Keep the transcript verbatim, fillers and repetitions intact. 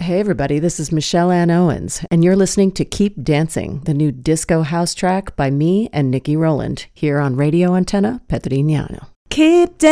Hey everybody, this is Michelle Ann Owens, and you're listening to Keep Dancing, the new disco house track by me and Nikki Rowland, here on Radio Antenna Petrignano. Keep dancing.